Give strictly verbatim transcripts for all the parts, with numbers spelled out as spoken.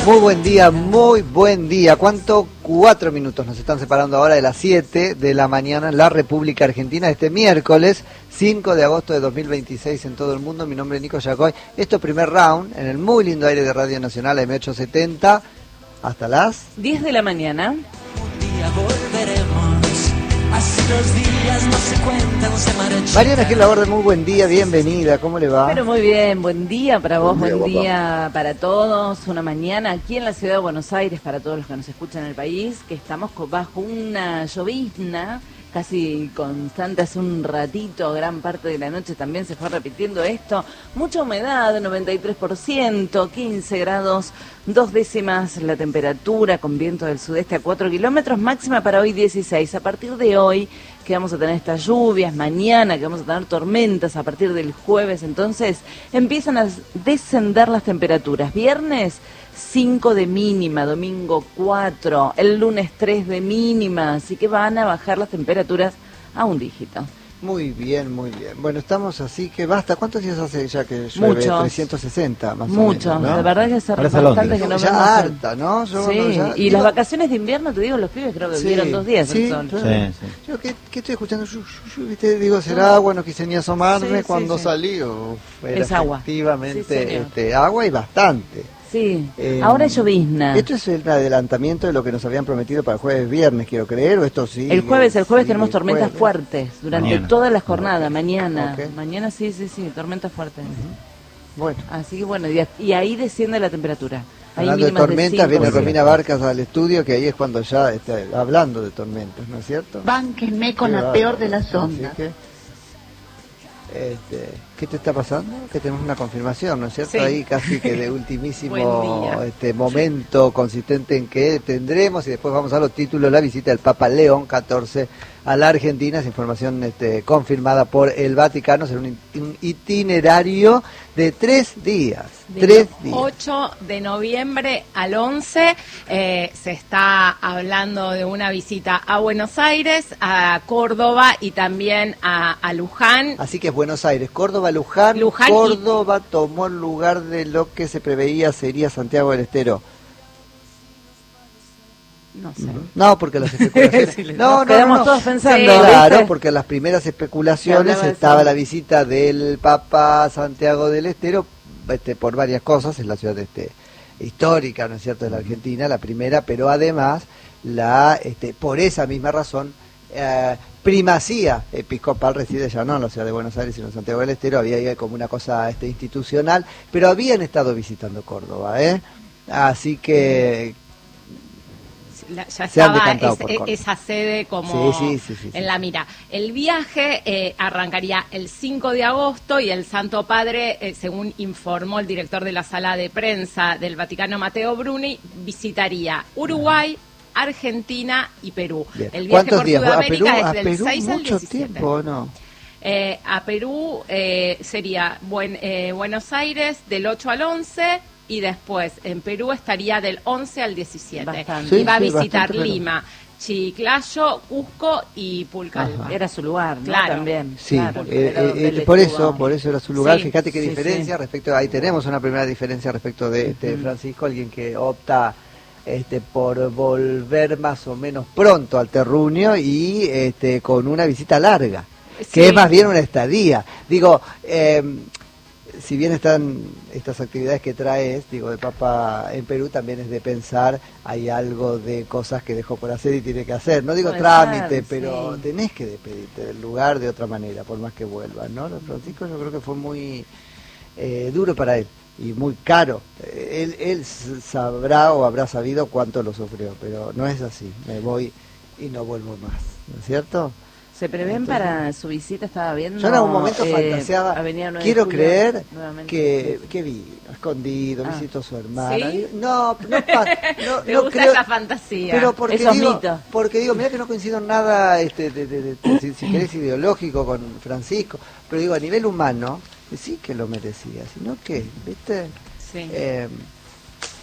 Muy buen día, muy buen día. ¿Cuánto? Cuatro minutos nos están separando ahora de las siete de la mañana en la República Argentina, este miércoles cinco de agosto de dos mil veintiséis en todo el mundo. Mi nombre es Nico Yacoy. Esto es Primer Round en el muy lindo aire de Radio Nacional M ochocientos setenta hasta las diez de la mañana. Un día volveremos, así los días no se cuentan, se marchan. Mariana Gil Laborde, muy buen día, bienvenida, ¿cómo le va? Pero muy bien, buen día para vos, Buen día, buen guapa. día para todos. Una mañana aquí en la ciudad de Buenos Aires, para todos los que nos escuchan en el país, que estamos co- bajo una llovizna casi constante. Hace un ratito, gran parte de la noche también se fue repitiendo esto. Mucha humedad, noventa y tres por ciento, quince grados, dos décimas la temperatura, con viento del sudeste a cuatro kilómetros, máxima para hoy dieciséis. A partir de hoy, que vamos a tener estas lluvias, mañana que vamos a tener tormentas, a partir del jueves, entonces empiezan a descender las temperaturas. Viernes, cinco de mínima, domingo cuatro, el lunes tres de mínima, así que van a bajar las temperaturas a un dígito. Muy bien, muy bien. Bueno, estamos así que basta. ¿Cuántos días hace ya que llueve? Muchos. trescientos sesenta más Mucho, o menos, ¿no? de verdad que hace Parece bastante Londres. que no ya vemos el- harta, ¿no? Yo Sí, cuando ya- y digo- las vacaciones de invierno, te digo, los pibes creo que Sí, vivieron dos días sí, el sol. claro. Sí, sí. Yo, ¿qué, qué estoy escuchando? Yu, yu, yu, ¿viste? Digo, será agua, no quise ni asomarme Sí, sí, cuando sí. salí. Uf, era Es agua. efectivamente Sí, señor. este, agua y bastante. Sí, Eh, ahora es llovizna. ¿Esto es el adelantamiento de lo que nos habían prometido para el jueves viernes, quiero creer, o esto sí? El jueves, el jueves sí, tenemos el tormentas jueves? fuertes durante Mañana. toda la jornada, mañana. Ok. Mañana sí, sí, sí, tormentas fuertes. Bueno, Así que bueno, y, y ahí desciende la temperatura. Ahí hablando de mínimas tormentas, cinco, viene sí. Romina Barcas al estudio, que ahí es cuando ya está hablando de tormentas, ¿no es cierto? Bánquenme con Qué la bárbaro. peor de las Así ondas. que, este, ¿qué te está pasando? Que tenemos una confirmación, ¿no es cierto? Sí. Ahí casi que de ultimísimo Buen día. este momento consistente en que tendremos, y después vamos a los títulos, la visita del Papa León catorce a la Argentina. Es información este, confirmada por el Vaticano. Será un, it- un itinerario de tres días. Del tres días. ocho de noviembre al once eh, se está hablando de una visita a Buenos Aires, a Córdoba y también a, a Luján. Así que es Buenos Aires, Córdoba, Luján. Luján y- Córdoba tomó el lugar de lo que se preveía sería Santiago del Estero. No sé. No, porque las especulaciones... no, no, Quedamos no, no. todos pensando, Sí, Claro, ¿viste? porque en las primeras Se especulaciones hablaba de estaba eso. la visita del Papa a Santiago del Estero, este, por varias cosas, es la ciudad este, histórica, ¿no es cierto?, de la Argentina, la primera, pero además, la este, por esa misma razón, eh, primacía episcopal reside ya no en la ciudad de Buenos Aires, sino en Santiago del Estero. Había ahí como una cosa este, institucional, pero habían estado visitando Córdoba, ¿eh? Así que... La- ya Se han estaba decantado es- por e- Córdoba. esa sede como Sí, sí, sí, sí, sí. en la mira. El viaje eh, arrancaría el cinco de agosto y el Santo Padre, eh, según informó el director de la sala de prensa del Vaticano, Matteo Bruni, visitaría Uruguay, Argentina y Perú. Bien. El viaje ¿Cuántos por días? ¿A Sudamérica Perú? es ¿A del Perú seis al mucho diecisiete. tiempo o no? Eh, a Perú eh, sería buen, eh, Buenos Aires del ocho al once y después en Perú estaría del once al diecisiete. Bastante. Y va a Sí, sí, visitar bastante, pero- Lima, Chiclayo, Cusco y Pulcalva. Ajá. Era su lugar, ¿no? Claro. También. Sí, claro, eh, era eh, donde eh, él por estuvo. eso, por eso era su lugar. Sí, Fíjate qué sí, diferencia sí. respecto, ahí tenemos una primera diferencia respecto de este Francisco, alguien que opta este por volver más o menos pronto al terruño y este con una visita larga, Sí. que es más bien una estadía. Digo, eh, si bien están estas actividades que traes, digo, de Papa en Perú, también es de pensar, hay algo de cosas que dejó por hacer y tiene que hacer. No digo Puede trámite, ser, pero sí. tenés que despedirte del lugar de otra manera, por más que vuelvas, ¿no? Lo de Francisco yo creo que fue muy eh, duro para él y muy caro. Eh, Él, él s- sabrá o habrá sabido cuánto lo sufrió, pero no es así. Me voy y no vuelvo más, ¿no es cierto? Se prevén Entonces, para su visita, estaba viendo. Yo en algún momento eh, fantaseaba, Avenida nueve de quiero Julio, creer nuevamente. que, que vino, escondido, Ah. visitó a su hermana. ¿Sí? No, no, pa- no, ¿Te no gusta creo, esa fantasía? pero porque Esos digo, mitos. porque digo, mira que no coincido en nada, este, de, de- de- de- si, si querés ideológico con Francisco, pero digo a nivel humano, sí que lo merecía, sino que, viste, Sí. eh,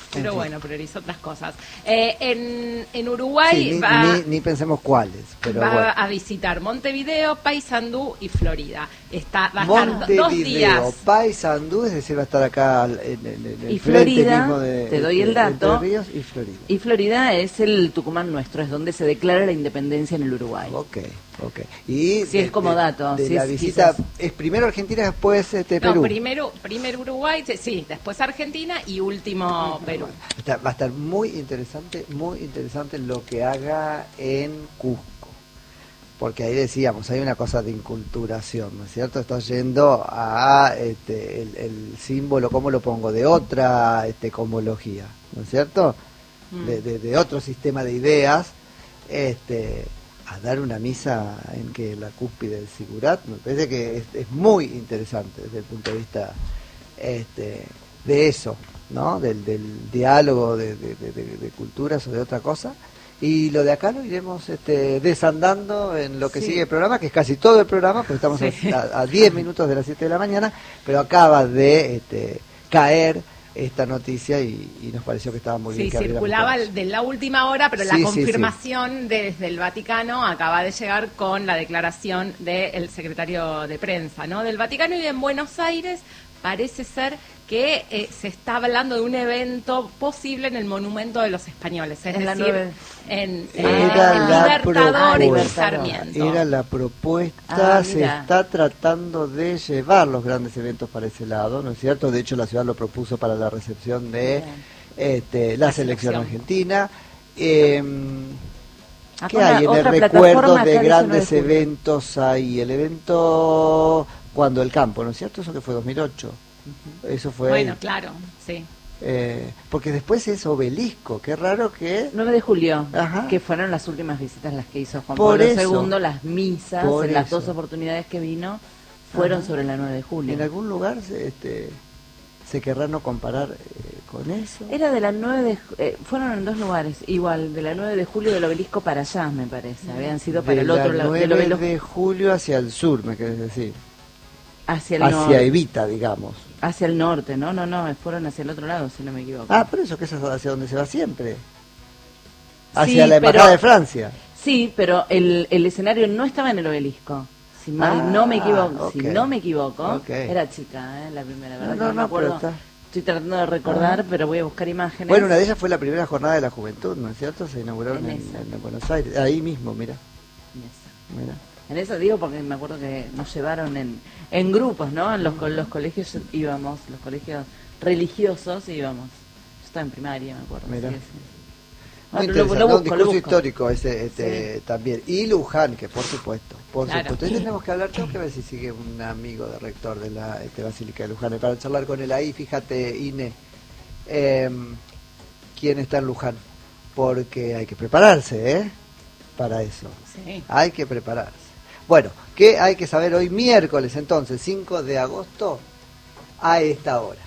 Pero En fin. bueno, priorizó otras cosas. Eh, en, en Uruguay Sí, ni, va, ni, ni pensemos cuáles, pero va bueno. a visitar Montevideo, Paysandú y Florida. Está, va a estar dos Montevideo, días. Paysandú, es decir, va a estar acá en, en- en el Y frente Florida, mismo de, te doy de- el de dato. Entre Ríos y Florida. Y Florida es el Tucumán nuestro, es donde se declara la independencia en el Uruguay. Ok, ok. Y Sí, es como dato, De sí, la es- visita, quizás. es primero Argentina, después este, No, Perú. primero, primero Uruguay, sí, después Argentina y último Perú. Está- va a estar muy interesante, muy interesante lo que haga en Cusco. Porque ahí decíamos, hay una cosa de inculturación, ¿no es cierto? Está yendo a este, el, el símbolo, ¿cómo lo pongo? De otra este, cosmología, ¿no es cierto? Mm. De, de- de otro sistema de ideas, este, a dar una misa en que la cúspide del Sigurat, me parece que es, es muy interesante desde el punto de vista este, de eso, ¿no? Del, del diálogo de, de, de- de- de culturas o de otra cosa. Y lo de acá lo iremos este, desandando en lo que Sí. sigue el programa, que es casi todo el programa, porque estamos Sí. a, a diez minutos de las siete de la mañana, pero acaba de este, caer esta noticia y, y nos pareció que estaba muy bien Sí, que abriéramos circulaba con el- eso. de la última hora, pero Sí, la sí, confirmación desde el Vaticano acaba de llegar con la declaración del secretario de prensa, ¿no? Del Vaticano. Y en Buenos Aires parece ser que eh, se está hablando de un evento posible en el Monumento de los Españoles, es En la decir, nueve- en, Ah, en Era la Libertador y propuesta, Sarmiento. era la propuesta, Ah, se mira. está tratando de llevar los grandes eventos para ese lado, ¿no es cierto? De hecho, la ciudad lo propuso para la recepción de Bien. este, la, La selección selección. argentina. Eh, Acá ¿Qué una- hay en el otra recuerdo plataforma de acá el grandes diecinueve de julio. eventos ahí? El evento cuando el campo, ¿no es cierto? Eso que fue dos mil ocho. Eso fue Bueno, ahí. claro, sí. Eh, porque después es Obelisco, qué raro que... nueve de julio, Ajá. que fueron las últimas visitas las que hizo Juan Por Pablo eso. segundo, las misas, Por en las eso. dos oportunidades que vino, fueron Ajá. sobre la nueve de julio. En algún lugar se, este, se querrá no comparar eh, con eso. Era de la nueve de ju- eh, fueron en dos lugares, igual, de la nueve de julio del obelisco para allá, me parece. Habían sido para de el otro la lado, del nueve obelisco de julio hacia el sur, me querés decir. hacia el Hacia norte. Evita, digamos. Hacia el norte, no, no, no, fueron hacia el otro lado, si no me equivoco. Ah, por eso que eso es hacia donde se va siempre. Hacia Sí, la Embajada pero- de Francia. Sí, pero el, el escenario no estaba en el obelisco. Si mal Ah, no me equivoco, ok. si no me equivoco, Ok. era chica, ¿eh? La primera, ¿verdad? No, que no, me no, acuerdo. pero está. Estoy tratando de recordar, pero voy a buscar imágenes. Bueno, una de ellas fue la primera jornada de la juventud, ¿no es cierto? Se inauguraron En en, esa. en Buenos Aires. Ahí mismo, mira. En esa. mira. En eso digo porque me acuerdo que nos llevaron en, en grupos, ¿no? En los, co- los colegios íbamos, los colegios religiosos íbamos. Yo estaba en primaria, me acuerdo. Mira. sí, sí. Muy Ah, lo- interesante, lo ¿no? Un busco, lo discurso busco. histórico ese este, también. Y Luján, que por supuesto, por Claro. supuesto. Hoy tenemos que hablar, tengo que ver si sigue un amigo de rector de la este, Basílica de Luján, para charlar con él ahí, fíjate, Ine, eh, quién está en Luján, porque hay que prepararse, ¿eh? Para eso. Sí. Hay que prepararse. Bueno, ¿qué hay que saber hoy miércoles entonces, cinco de agosto, a esta hora?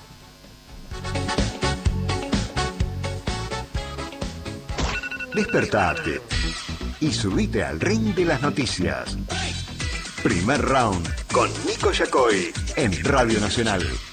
Despertate y subite al ring de las noticias. Primer round con Nico Yacoy en Radio Nacional.